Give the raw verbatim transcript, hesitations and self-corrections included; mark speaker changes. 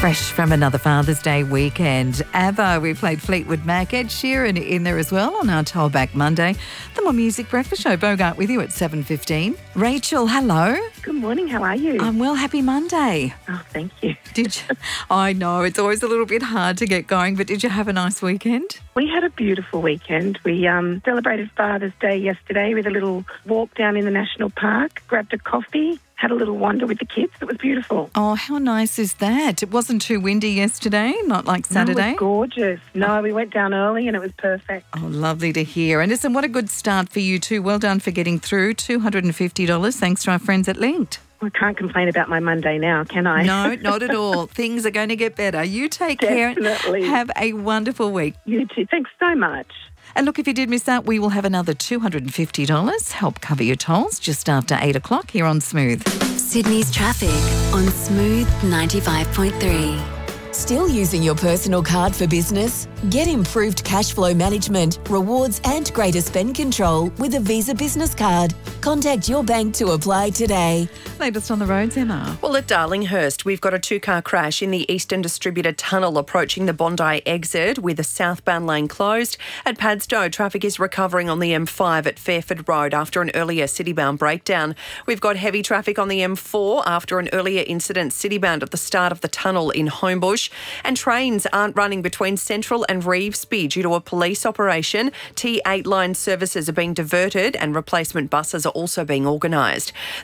Speaker 1: Fresh from another Father's Day weekend. ABBA, we played Fleetwood Mac, Ed Sheeran in there as well on our Tollback Monday. The More Music Breakfast Show, Bogart with you at seven fifteen. Rachel, hello.
Speaker 2: Good morning, how are you?
Speaker 1: I'm well, happy Monday.
Speaker 2: Oh, thank you.
Speaker 1: Did you? I know, it's always a little bit hard to get going, but did you have a nice weekend?
Speaker 2: We had a beautiful weekend. We um, celebrated Father's Day yesterday with a little walk down in the National Park, grabbed a coffee, had a little wander with the kids. It was beautiful.
Speaker 1: Oh, how nice is that? It wasn't too windy yesterday, not like Saturday?
Speaker 2: No, it was gorgeous. No, we went down early and it was perfect.
Speaker 1: Oh, lovely to hear. And listen, what a good start for you too. Well done for getting through. two hundred fifty dollars thanks to our friends at Linked.
Speaker 2: I can't complain about my Monday now, can I?
Speaker 1: No, not at all. Things are going to get better. You take care.
Speaker 2: Definitely.
Speaker 1: Have a wonderful week.
Speaker 2: You too. Thanks so much.
Speaker 1: And look, if you did miss that, we will have another two hundred fifty dollars help cover your tolls just after eight o'clock here on Smooth.
Speaker 3: Sydney's traffic on Smooth ninety-five point three.
Speaker 4: Still using your personal card for business? Get improved cash flow management, rewards and greater spend control with a Visa Business Card. Contact your bank to apply today.
Speaker 1: Latest on the roads, Emma.
Speaker 5: Well, at Darlinghurst, we've got a two-car crash in the Eastern Distributor Tunnel approaching the Bondi exit with a southbound lane closed. At Padstow, traffic is recovering on the M five at Fairford Road after an earlier citybound breakdown. We've got heavy traffic on the M four after an earlier incident citybound at the start of the tunnel in Homebush. And trains aren't running between Central and Revesby due to a police operation. T eight line services are being diverted and replacement buses are also being organised.